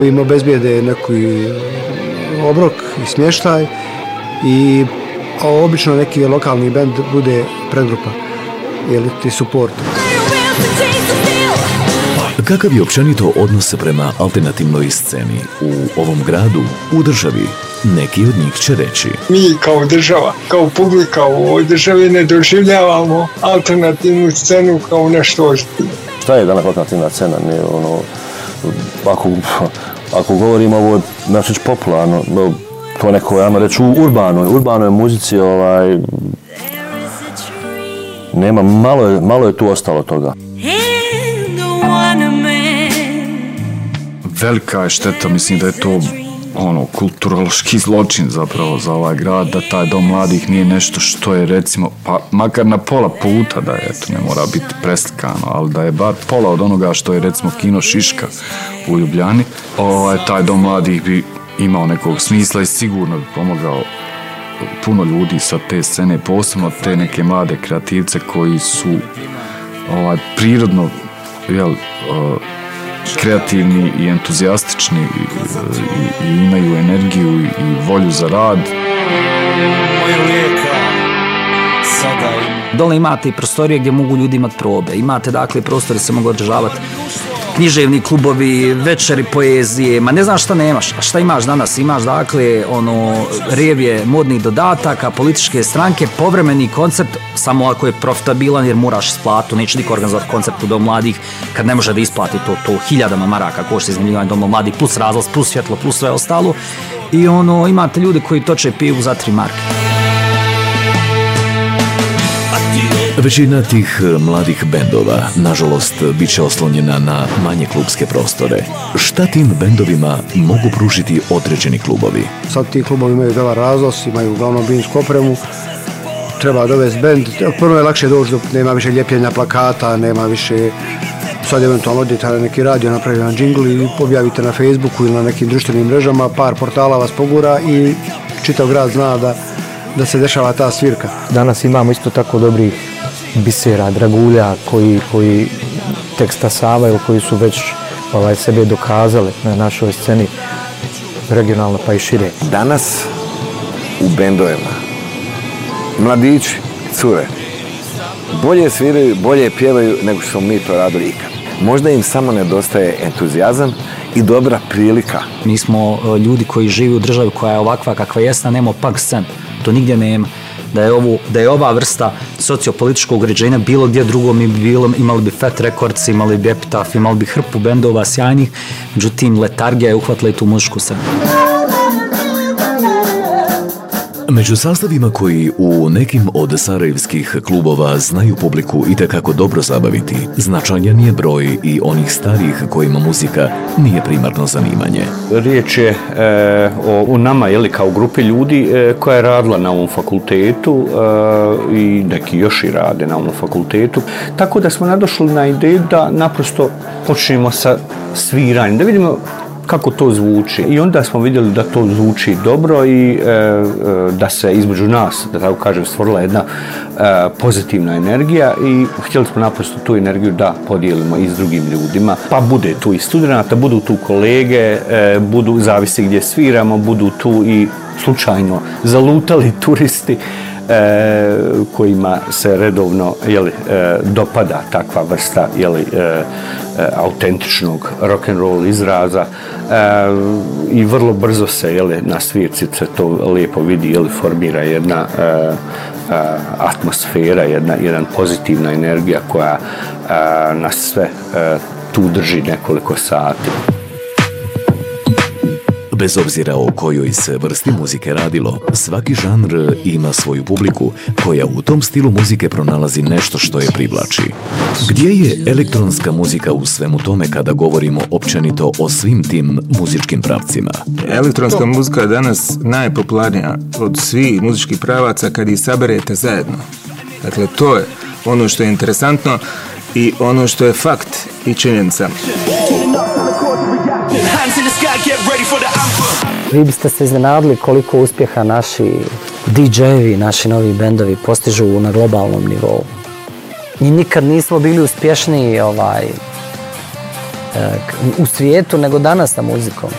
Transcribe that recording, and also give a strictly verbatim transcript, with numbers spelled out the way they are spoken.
Im obezbijede neki obrok i smještaj i obično neki lokalni bend bude predgrupa ili ti support. Kakav je općenito odnos prema alternativnoj sceni u ovom gradu, u državi? Neki od njih će reći. Mi kao država, kao publika u ovoj državi ne doživljavamo alternativnu scenu kao nešto ozbiljno. Šta je danas alternativna scena? Ne, ono, ako, ako govorimo ovo znači popularno, to neko, ja reći, u urbanoj, urbanoj muzici, ovaj, nema, malo je, malo je tu ostalo toga. Velika je šteta, mislim da je to ono, kulturološki zločin zapravo za ovaj grad, da taj dom mladih nije nešto što je recimo, pa makar na pola puta da je, eto, ne mora biti preslikano, ali da je bar pola od onoga što je recimo kino Šiška u Ljubljani, ovaj, taj dom mladih bi imao nekog smisla i sigurno bi pomogao puno ljudi sa te scene, posebno te neke mlade kreativce koji su ovaj, prirodno, jel, uh, kreativni i entuzijastični i, i, i imaju energiju i, i volju za rad. Dole imate i prostorije gdje mogu ljudi imati probe. Imate dakle prostore se mogu održavati književni klubovi, večeri poezije, ma ne znam šta nemaš. A šta imaš danas? Imaš dakle ono revije modnih dodataka, političke stranke, povremeni koncept, samo ako je profitabilan jer moraš isplatu, neće niko organizovati koncept u Domu mladih kad ne može da isplati to, to hiljadama maraka košta izmjenjivanje Doma mladih, plus razlaz, plus svjetlo, plus sve ostalo. I ono, imate ljudi koji toče pivu za tri marke. Većina tih mladih bendova, nažalost, bit će oslonjena na manje klubske prostore. Šta tim bendovima mogu pružiti određeni klubovi? Sad ti klubovi imaju dobar razlaz, imaju uglavnom binsku opremu, treba dovesti bend. Prvo je lakše doći, nema više ljepljenja plakata, nema više, sad eventualno odete na neki radio, napravite na džingl i objavite na Facebooku ili na nekim društvenim mrežama, par portala vas pogura i čitav grad zna da, da se dešava ta svirka. Danas imamo isto tako dobrih bisera, dragulja koji, koji tek stasavaju, koji su već ovaj, sebe dokazali na našoj sceni regionalno pa i šire. Danas u bendovima mladići, cure, bolje sviraju, bolje pjevaju nego što smo mi to radili ikad. Možda im samo nedostaje entuzijazam i dobra prilika. Mi smo ljudi koji živi u državi koja je ovakva kakva jeste, nema punk scen, to nigdje nema. Da je, ovu, da je ova vrsta sociopolitičkog uređenja bilo gdje drugo mi bi bilo, imali bi Fat Records, imali bi Epitaph, imali bi hrpu bendova sjajnih, međutim letargija je uhvatila i tu muzičku scenu. Među sastavima koji u nekim od sarajevskih klubova znaju publiku itekako dobro zabaviti, značajan je broj i onih starijih kojima muzika nije primarno zanimanje. Riječ je e, o, o nama, jeli, kao grupi ljudi e, koja je radila na ovom fakultetu e, i neki još i rade na ovom fakultetu. Tako da smo nadošli na ideju da naprosto počnemo sa sviranjem, da vidimo kako to zvuči. I onda smo vidjeli da to zvuči dobro i e, e, da se između nas, da tako kažem, stvorila jedna e, pozitivna energija i htjeli smo naprosto tu energiju da podijelimo i s drugim ljudima. Pa bude tu i studenata, budu tu kolege, e, budu, zavisi gdje sviramo, budu tu i slučajno zalutali turisti e, kojima se redovno, jeli, e, dopada takva vrsta, jeli, e, autentičnog rock'n'roll izraza e, i vrlo brzo se, jeli, na svirci se to lijepo vidi, jeli, formira jedna e, e, atmosfera, jedna, jedna pozitivna energija koja e, nas sve e, tu drži nekoliko sati. Bez obzira o kojoj se vrsti muzike radilo, svaki žanr ima svoju publiku koja u tom stilu muzike pronalazi nešto što je privlači. Gdje je elektronska muzika u svemu tome kada govorimo općenito o svim tim muzičkim pravcima? Elektronska muzika je danas najpopularnija od svih muzičkih pravaca kad ih saberete zajedno. Dakle, to je ono što je interesantno i ono što je fakt i činjenica. Vi biste se iznenadili koliko uspjeha naši di džejevi, naši novi bendovi postižu na globalnom nivou. I nikad nismo bili uspješniji ovaj, u svijetu nego danas sa muzikom.